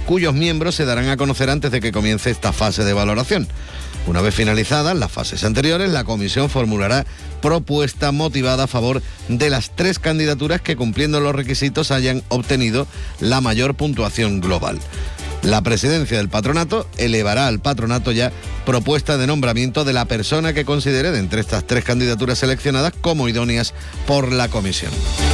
cuyos miembros se darán a conocer antes de que comience esta fase de valoración. Una vez finalizadas las fases anteriores, la comisión formulará propuesta motivada a favor de las 3 candidaturas que, cumpliendo los requisitos, hayan obtenido la mayor puntuación global. La presidencia del patronato elevará al patronato ya propuesta de nombramiento de la persona que considere de entre estas 3 candidaturas seleccionadas como idóneas por la comisión.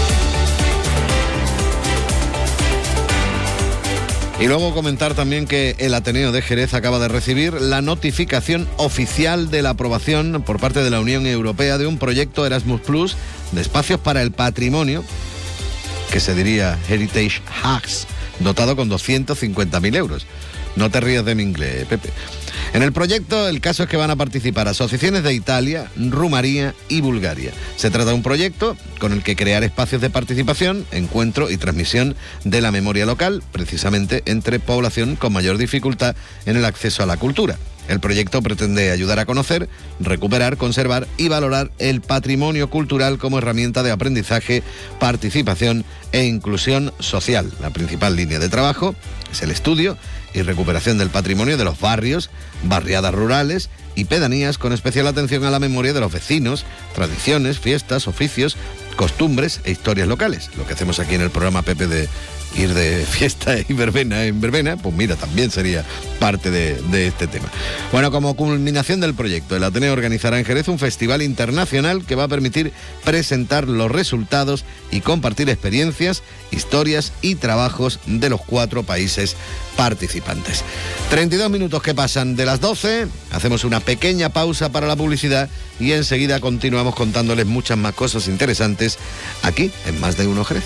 Y luego comentar también que el Ateneo de Jerez acaba de recibir la notificación oficial de la aprobación por parte de la Unión Europea de un proyecto Erasmus Plus de espacios para el patrimonio, que se diría Heritage Hubs, dotado con 250.000 euros. No te rías de mi inglés, Pepe. En el proyecto, el caso es que van a participar asociaciones de Italia, Rumanía y Bulgaria. Se trata de un proyecto con el que crear espacios de participación, encuentro y transmisión de la memoria local, precisamente entre población con mayor dificultad en el acceso a la cultura. El proyecto pretende ayudar a conocer, recuperar, conservar y valorar el patrimonio cultural como herramienta de aprendizaje, participación e inclusión social. La principal línea de trabajo es el estudio y recuperación del patrimonio de los barrios, barriadas rurales y pedanías, con especial atención a la memoria de los vecinos, tradiciones, fiestas, oficios, costumbres e historias locales. Lo que hacemos aquí en el programa, Pepe, de ir de fiesta y verbena en verbena, pues mira, también sería parte de este tema. Bueno, como culminación del proyecto, el Ateneo organizará en Jerez un festival internacional que va a permitir presentar los resultados y compartir experiencias, historias y trabajos de los 4 países participantes. 32 minutos que pasan de las 12, hacemos una pequeña pausa para la publicidad y enseguida continuamos contándoles muchas más cosas interesantes aquí en Más de Uno Jerez.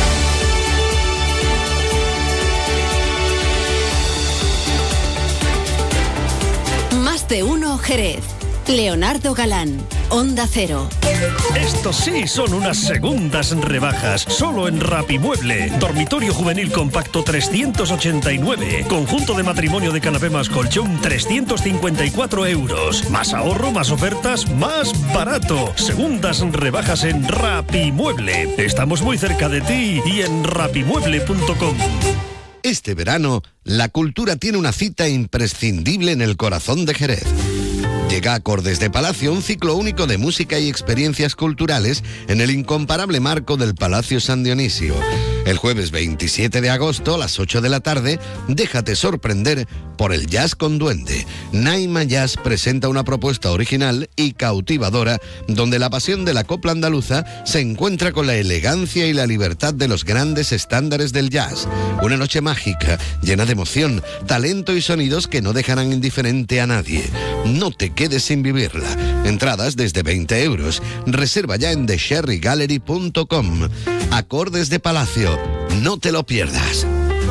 Más de Uno Jerez. Leonardo Galán, Onda Cero. Estos sí son unas segundas rebajas, solo en Rapimueble. Dormitorio juvenil compacto 389. Conjunto de matrimonio de canapé más colchón 354 euros. Más ahorro, más ofertas, más barato. Segundas rebajas en Rapimueble. Estamos muy cerca de ti y en rapimueble.com. Este verano, la cultura tiene una cita imprescindible en el corazón de Jerez. Llega Acordes de Palacio, un ciclo único de música y experiencias culturales en el incomparable marco del Palacio San Dionisio. El jueves 27 de agosto a las 8 de la tarde, déjate sorprender por el Jazz con Duende. Naima Jazz presenta una propuesta original y cautivadora donde la pasión de la copla andaluza se encuentra con la elegancia y la libertad de los grandes estándares del jazz. Una noche mágica, llena de emoción, talento y sonidos que no dejarán indiferente a nadie. No te quedes sin vivirla. Entradas desde 20 euros. Reserva ya en thesherrygallery.com. Acordes de Palacio. No te lo pierdas.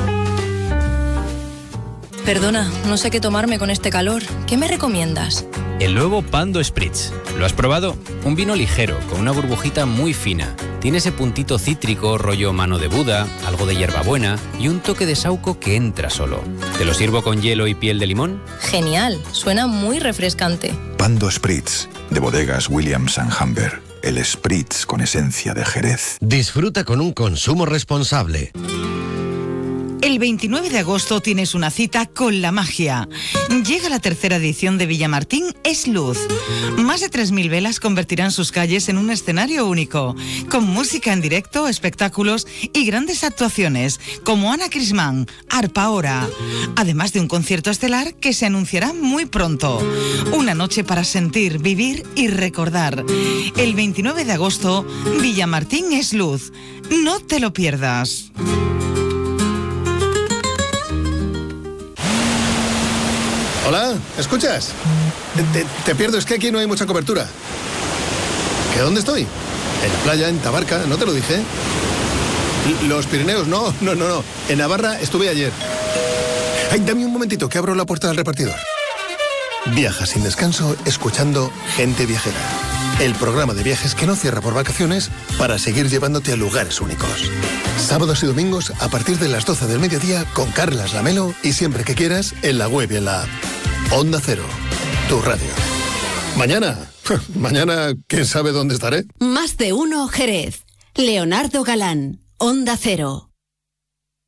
Perdona, no sé qué tomarme con este calor. ¿Qué me recomiendas? El nuevo Pando Spritz. ¿Lo has probado? Un vino ligero, con una burbujita muy fina. Tiene ese puntito cítrico, rollo mano de Buda, algo de hierbabuena y un toque de saúco que entra solo. ¿Te lo sirvo con hielo y piel de limón? Genial, suena muy refrescante. Pando Spritz, de bodegas Williams & Humber. El Spritz con esencia de Jerez. Disfruta con un consumo responsable. El 29 de agosto tienes una cita con la magia. Llega la 3ª edición de Villamartín Es Luz. Más de 3.000 velas convertirán sus calles en un escenario único, con música en directo, espectáculos y grandes actuaciones, como Ana Crismán, Arpa Hora, además de un concierto estelar que se anunciará muy pronto. Una noche para sentir, vivir y recordar. El 29 de agosto, Villamartín Es Luz. No te lo pierdas. Hola, ¿escuchas? Te pierdo, es que aquí no hay mucha cobertura. ¿Que dónde estoy? En la playa, en Tabarca, ¿no te lo dije? Los Pirineos, no. En Navarra estuve ayer. Ay, dame un momentito, que abro la puerta del repartidor. Viaja sin descanso escuchando Gente Viajera. El programa de viajes que no cierra por vacaciones para seguir llevándote a lugares únicos. Sábados y domingos a partir de las 12 del mediodía con Carlas Lamelo y siempre que quieras en la web y en la app. Onda Cero, tu radio. Mañana, quién sabe dónde estaré. Más de Uno Jerez. Leonardo Galán, Onda Cero.